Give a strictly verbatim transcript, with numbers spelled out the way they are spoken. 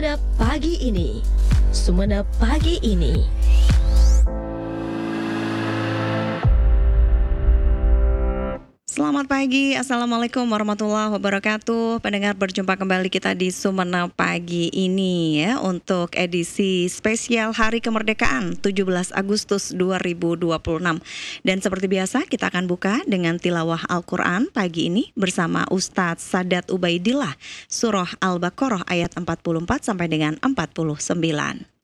Sumenep Pagi Ini. Sumenep Pagi Ini. Selamat pagi, Assalamualaikum warahmatullahi wabarakatuh. Pendengar, berjumpa kembali kita di Sumenep Pagi Ini ya, untuk edisi spesial Hari Kemerdekaan tujuh belas Agustus dua ribu dua puluh enam. Dan seperti biasa kita akan buka dengan tilawah Al-Quran pagi ini bersama Ustadz Sadat Ubaidillah, Surah Al-Baqarah ayat empat puluh empat sampai dengan empat puluh sembilan.